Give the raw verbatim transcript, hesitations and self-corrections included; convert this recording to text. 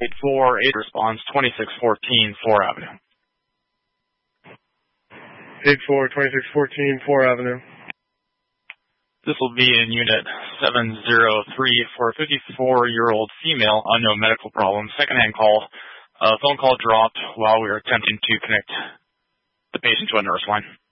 eight four eight responds, twenty-six fourteen, Fore Avenue. eight four, twenty-six fourteen, Fore Avenue. This will be in Unit seven zero three for a fifty-four-year-old female, unknown medical problem, second-hand call. Uh, phone call dropped while we were attempting to connect the patient to a nurse line.